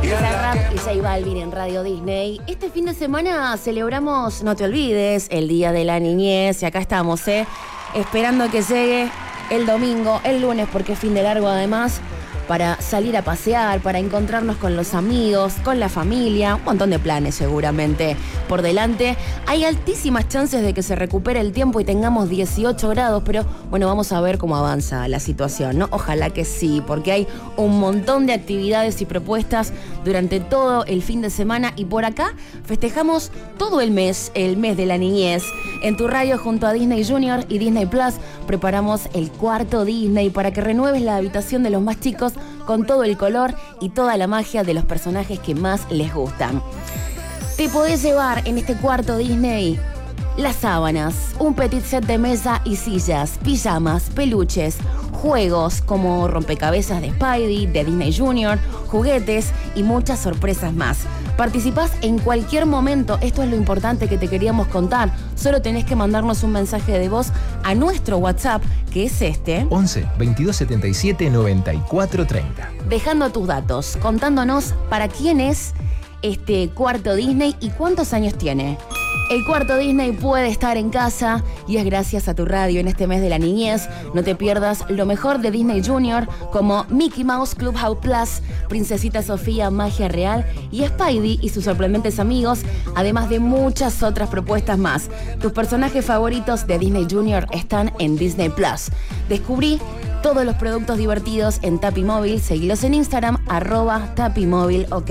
Bizarrap y J Balvin en Radio Disney. Este fin de semana celebramos, no te olvides, el Día de la Niñez. Y acá estamos, esperando que llegue el domingo, el lunes, porque es fin de largo además, para salir a pasear, para encontrarnos con los amigos, con la familia, un montón de planes seguramente por delante. Hay altísimas chances de que se recupere el tiempo y tengamos 18 grados, pero bueno, vamos a ver cómo avanza la situación, ¿no? Ojalá que sí, porque hay un montón de actividades y propuestas durante todo el fin de semana y por acá festejamos todo el mes de la niñez. En tu radio junto a Disney Junior y Disney Plus preparamos el cuarto Disney para que renueves la habitación de los más chicos con todo el color y toda la magia de los personajes que más les gustan. Te podés llevar en este cuarto Disney las sábanas, un petit set de mesa y sillas, pijamas, peluches, juegos como rompecabezas de Spidey, de Disney Junior, juguetes y muchas sorpresas más. Participás en cualquier momento, esto es lo importante que te queríamos contar. Solo tenés que mandarnos un mensaje de voz a nuestro WhatsApp, que es este: 11 22 77 94 30. Dejando tus datos, contándonos para quién es este cuarto Disney y cuántos años tiene. El cuarto Disney puede estar en casa y es gracias a tu radio en este mes de la niñez. No te pierdas lo mejor de Disney Junior, como Mickey Mouse Clubhouse Plus, Princesita Sofía Magia Real y Spidey y sus sorprendentes amigos, además de muchas otras propuestas más. Tus personajes favoritos de Disney Junior están en Disney Plus. Descubrí todos los productos divertidos en Tapi Móvil. Seguilos en Instagram, @TapiMóvilOK.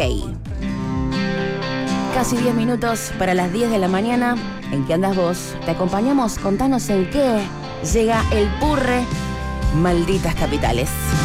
Casi 10 minutos para las 10 de la mañana. ¿En qué andas vos? Te acompañamos, contanos en qué llega el purre. Malditas capitales.